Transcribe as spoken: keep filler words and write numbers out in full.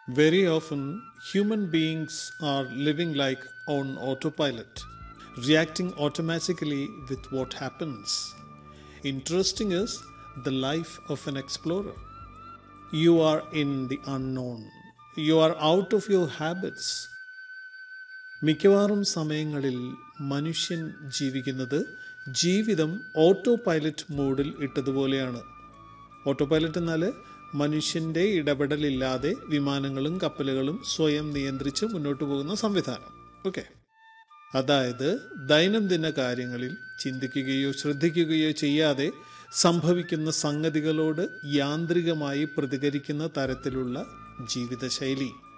Very often, human beings are living like on autopilot, reacting automatically with what happens. Interesting is the life of an explorer. You are in the unknown. You are out of your habits. മിക്കവാറും സമയങ്ങളിൽ മനുഷ്യൻ ജീവിക്കുന്നത് ജീവിതം auto pilot മോഡിൽ ഇട്ടതുപോലെയാണ്. Auto pilot എന്നാൽ മനുഷ്യൻ്റെ ഇടപെടലില്ലാതെ വിമാനങ്ങളും കപ്പലുകളും സ്വയം നിയന്ത്രിച്ച് മുന്നോട്ട് പോകുന്ന സംവിധാനം. ഓക്കെ, അതായത് ദൈനംദിന കാര്യങ്ങളിൽ ചിന്തിക്കുകയോ ശ്രദ്ധിക്കുകയോ ചെയ്യാതെ സംഭവിക്കുന്ന സംഗതികളോട് യാന്ത്രികമായി പ്രതികരിക്കുന്ന തരത്തിലുള്ള ജീവിതശൈലി.